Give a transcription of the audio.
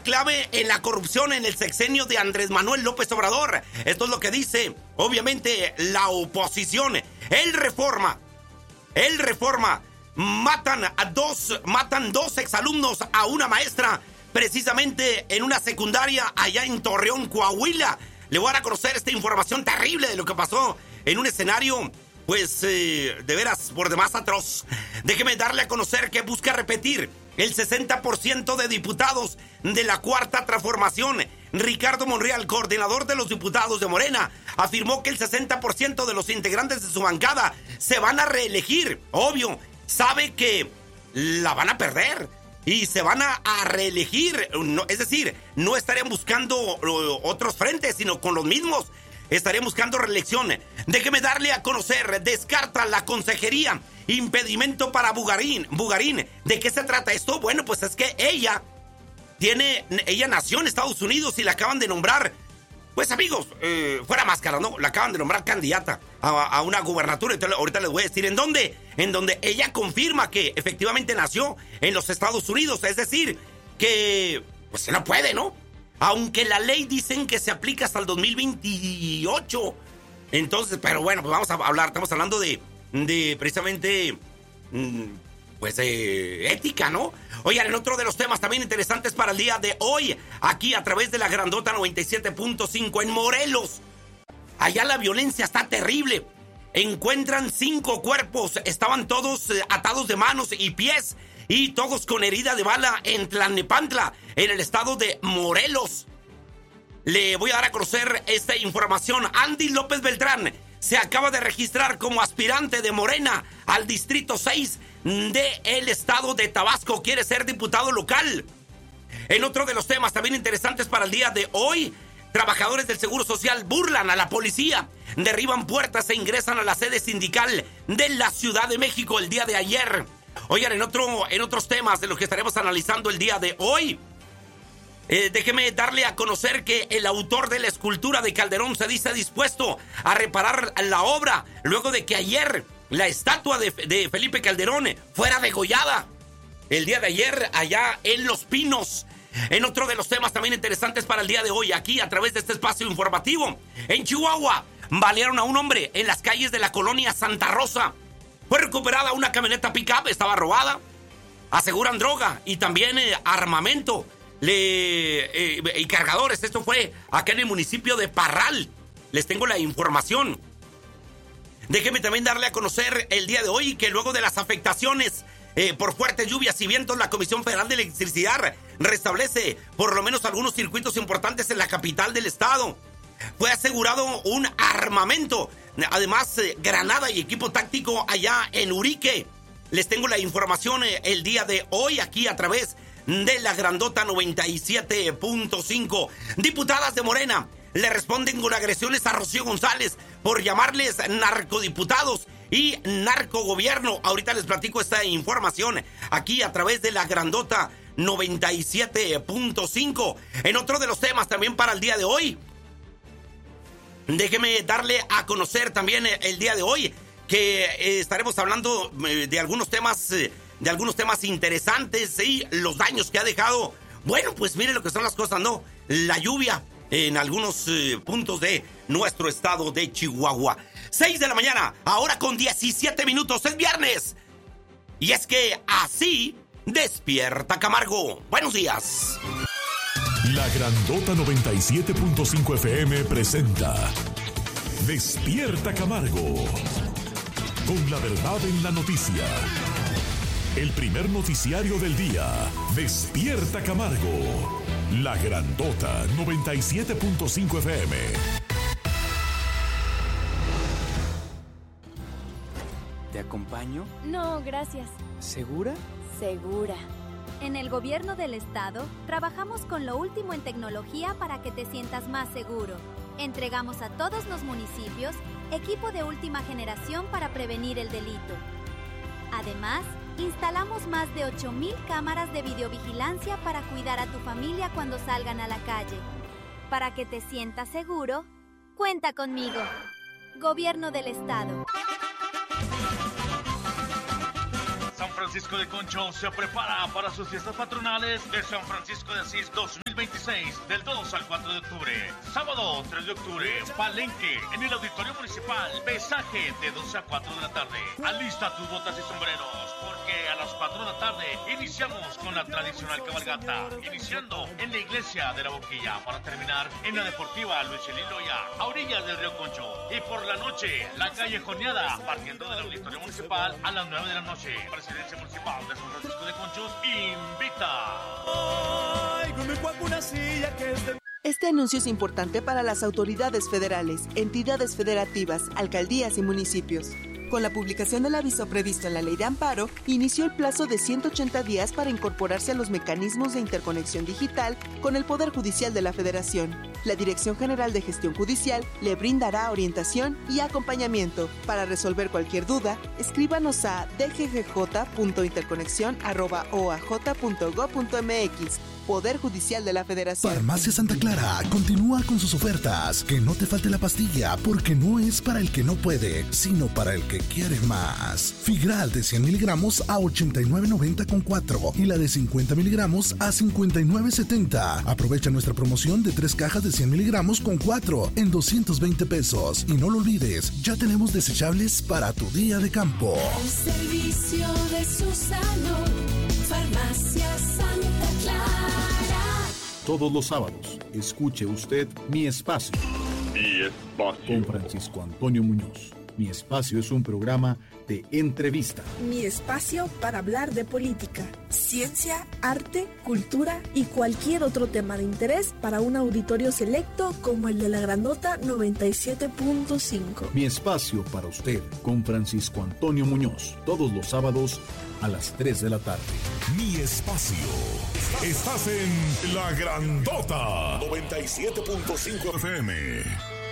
clave en la corrupción en el sexenio de Andrés Manuel López Obrador. Esto es lo que dice, obviamente, la oposición. El Reforma. Matan dos exalumnos a una maestra, precisamente en una secundaria allá en Torreón, Coahuila. Le voy a dar a conocer esta información terrible de lo que pasó en un escenario, pues, de veras, por demás atroz. Déjeme darle a conocer que busca repetir el 60% de diputados de la Cuarta Transformación. Ricardo Monreal, coordinador de los diputados de Morena, afirmó que el 60% de los integrantes de su bancada se van a reelegir. Obvio, sabe que la van a perder y se van a reelegir. No, es decir, no estarían buscando otros frentes, sino con los mismos. Estarían buscando reelección. Déjeme darle a conocer, descarta la consejería impedimento para Bugarín. ¿De qué se trata esto? Bueno, pues es que ella nació en Estados Unidos y la acaban de nombrar, pues amigos, fuera máscara, ¿no? La acaban de nombrar candidata a una gubernatura. Entonces, ahorita les voy a decir en dónde ella confirma que efectivamente nació en los Estados Unidos. Es decir, que pues se no puede, ¿no? Aunque la ley dicen que se aplica hasta el 2028. Entonces, pero bueno, pues vamos a hablar, estamos hablando de precisamente, pues, ética, ¿no? Oigan, en otro de los temas también interesantes para el día de hoy, aquí a través de la Grandota 97.5 en Morelos. Allá la violencia está terrible. Encuentran 5 cuerpos, estaban todos atados de manos y pies y todos con herida de bala en Tlalnepantla, en el estado de Morelos. Le voy a dar a conocer esta información. Andy López Beltrán se acaba de registrar como aspirante de Morena al Distrito 6 del estado de Tabasco. Quiere ser diputado local. En otro de los temas también interesantes para el día de hoy, trabajadores del Seguro Social burlan a la policía, derriban puertas e ingresan a la sede sindical de la Ciudad de México el día de ayer. Oigan, en otros temas de los que estaremos analizando el día de hoy, déjeme darle a conocer que el autor de la escultura de Calderón se dice dispuesto a reparar la obra luego de que ayer la estatua de Felipe Calderón fuera degollada. El día de ayer allá en Los Pinos. En otro de los temas también interesantes para el día de hoy, aquí a través de este espacio informativo, en Chihuahua, balearon a un hombre en las calles de la colonia Santa Rosa. Fue recuperada una camioneta pick-up, estaba robada. Aseguran droga y también armamento y cargadores. Esto fue acá en el municipio de Parral. Les tengo la información. Déjenme también darle a conocer el día de hoy que luego de las afectaciones por fuertes lluvias y vientos, la Comisión Federal de Electricidad restablece por lo menos algunos circuitos importantes en la capital del estado. Fue asegurado un armamento, además granada y equipo táctico allá en Urique. Les tengo la información el día de hoy aquí a través de la Grandota 97.5. Diputadas de Morena le responden con agresiones a Rocío González por llamarles narcodiputados y narcogobierno. Ahorita les platico esta información aquí a través de la Grandota 97.5. En otro de los temas también para el día de hoy, déjeme darle a conocer también el día de hoy que estaremos hablando de algunos temas interesantes y los daños que ha dejado. Bueno, pues miren lo que son las cosas, ¿no? La lluvia en algunos puntos de nuestro estado de Chihuahua. 6 de la mañana, ahora con 17 minutos, es viernes. Y es que así despierta Camargo. Buenos días. La Grandota 97.5 FM presenta Despierta Camargo. Con la verdad en la noticia. El primer noticiario del día. Despierta Camargo. La Grandota 97.5 FM. ¿Te acompaño? No, gracias. ¿Segura? Segura. En el gobierno del estado, trabajamos con lo último en tecnología para que te sientas más seguro. Entregamos a todos los municipios equipo de última generación para prevenir el delito. Además, instalamos más de 8,000 cámaras de videovigilancia para cuidar a tu familia cuando salgan a la calle. Para que te sientas seguro, cuenta conmigo. Gobierno del estado. San Francisco de Concho se prepara para sus fiestas patronales de San Francisco de Asís 2020. 26 del 2 al 4 de octubre. Sábado 3 de octubre, Palenque, en el Auditorio Municipal. Pesaje de 12 a 4 de la tarde. Alista tus botas y sombreros, porque a las 4 de la tarde iniciamos con la tradicional cabalgata, iniciando en la iglesia de la Boquilla, para terminar en la deportiva Luis Elín Loya, a orillas del río Concho. Y por la noche, la callejoneada, partiendo del Auditorio Municipal a las 9 de la noche. Presidencia Municipal de San Francisco de Conchos invita. Este anuncio es importante para las autoridades federales, entidades federativas, alcaldías y municipios. Con la publicación del aviso previsto en la Ley de Amparo, inició el plazo de 180 días para incorporarse a los mecanismos de interconexión digital con el Poder Judicial de la Federación. La Dirección General de Gestión Judicial le brindará orientación y acompañamiento. Para resolver cualquier duda, escríbanos a dggj.interconexión@oaj.gov.mx. Poder Judicial de la Federación. Farmacia Santa Clara continúa con sus ofertas. Que no te falte la pastilla, porque no es para el que no puede, sino para el que quiere más. Figral de 100 miligramos a 89.90 con 4 y la de 50 miligramos a 59.70. Aprovecha nuestra promoción de 3 cajas de 100 miligramos con 4 en 220 pesos. Y no lo olvides, ya tenemos desechables para tu día de campo. El servicio de su salud, Farmacia Santa Clara. Todos los sábados, escuche usted Mi Espacio. Mi Espacio. Con Francisco Antonio Muñoz. Mi Espacio es un programa de entrevista. Mi espacio para hablar de política, ciencia, arte, cultura y cualquier otro tema de interés para un auditorio selecto como el de la Grandota 97.5. Mi Espacio para usted con Francisco Antonio Muñoz. Todos los sábados a las 3 de la tarde. Mi Espacio. Estás en La Grandota 97.5 FM.